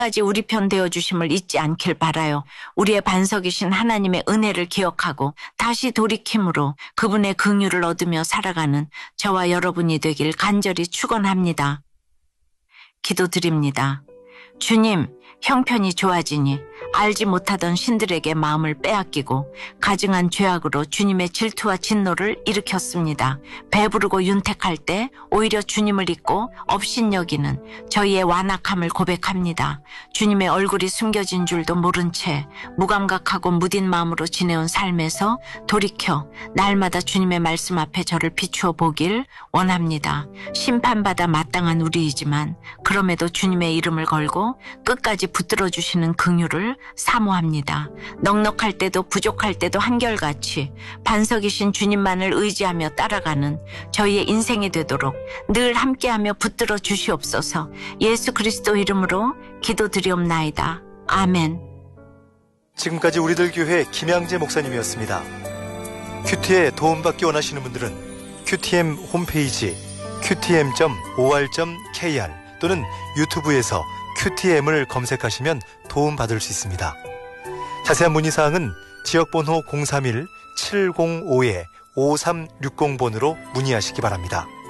까지 우리 편 되어주심을 잊지 않길 바라요. 우리의 반석이신 하나님의 은혜를 기억하고 다시 돌이킴으로 그분의 긍휼을 얻으며 살아가는 저와 여러분이 되길 간절히 축원합니다. 기도드립니다. 주님, 형편이 좋아지니 알지 못하던 신들에게 마음을 빼앗기고 가증한 죄악으로 주님의 질투와 진노를 일으켰습니다. 배부르고 윤택할 때 오히려 주님을 잊고 업신여기는 저희의 완악함을 고백합니다. 주님의 얼굴이 숨겨진 줄도 모른 채 무감각하고 무딘 마음으로 지내온 삶에서 돌이켜 날마다 주님의 말씀 앞에 저를 비추어 보길 원합니다. 심판받아 마땅한 우리이지만 그럼에도 주님의 이름을 걸고 끝까지 붙들어 주시는 긍휼을 사모합니다. 넉넉할 때도 부족할 때도 한결같이 반석이신 주님만을 의지하며 따라가는 저희의 인생이 되도록 늘 함께하며 붙들어 주시옵소서. 예수 그리스도 이름으로 기도드리옵나이다. 아멘. 지금까지 우리들 교회 김양재 목사님이었습니다. 큐티에 도움받기 원하시는 분들은 QTM 홈페이지 qtm.or.kr 또는 유튜브에서 QTM을 검색하시면 도움받을 수 있습니다. 자세한 문의사항은 지역번호 031-705-5360번으로 문의하시기 바랍니다.